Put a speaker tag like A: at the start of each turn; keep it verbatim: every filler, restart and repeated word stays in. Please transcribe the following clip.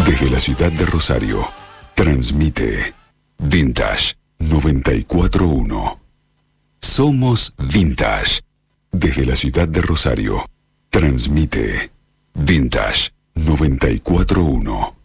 A: Desde la ciudad de Rosario, transmite Vintage noventa y cuatro punto uno. Somos Vintage. Desde la ciudad de Rosario, transmite Vintage noventa y cuatro punto uno.